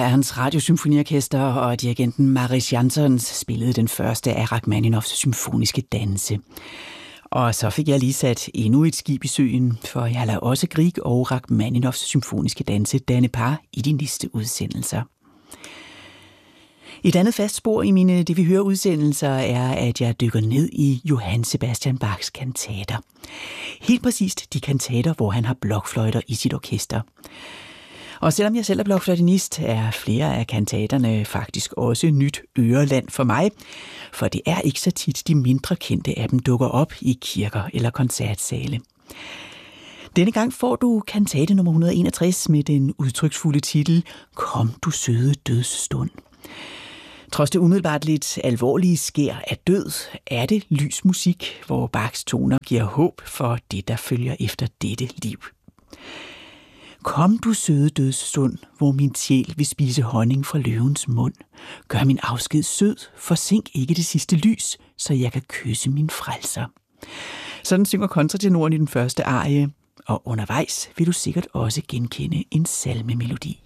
af hans radiosymfoniorkester, og dirigenten Mariss Jansons spillede den første af Rachmaninoffs symfoniske danse. Og så fik jeg lige sat endnu et skib i søen, for jeg lader også Grieg og Rachmaninoffs symfoniske danse danne par i de næste udsendelser. Et andet fast spor i mine Det vi hører udsendelser er, at jeg dykker ned i Johann Sebastian Bachs kantater. Helt præcist de kantater, hvor han har blokfløjter i sit orkester. Og selvom jeg selv er blokfløjtenist, er flere af kantaterne faktisk også nyt øreland for mig, for det er ikke så tit de mindre kendte af dem dukker op i kirker eller koncertsale. Denne gang får du kantate nummer 161 med den udtryksfulde titel Kom du søde dødsstund. Trods det umiddelbart lidt alvorlige skær af død, er det lys musik, hvor Bachs toner giver håb for det, der følger efter dette liv. Kom du søde dødsstund, hvor min sjæl vil spise honning fra løvens mund. Gør min afsked sød, forsink ikke det sidste lys, så jeg kan kysse min frelser. Sådan synger kontratenoren i den første arie, og undervejs vil du sikkert også genkende en salmemelodi.